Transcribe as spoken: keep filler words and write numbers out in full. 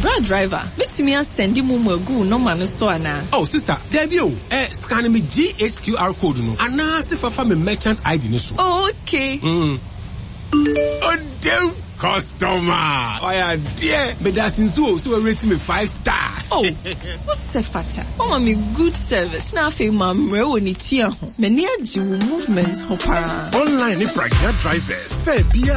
Bra driver, betumi asend mu mu agu no man so ana. Oh sister, there be o. Eh scan me G H Q R code no. Ana se fafa me merchant I D no so. Oh, okay. Mm. Oh damn customer. Oh yeah, dear. Me da sinso so we rate me five star. Oh, what's the fata? Oh, me good service. Na fe mamre woni tua ho. Me ni agi wo movements ho para. Online ni pragna drivers. Fair be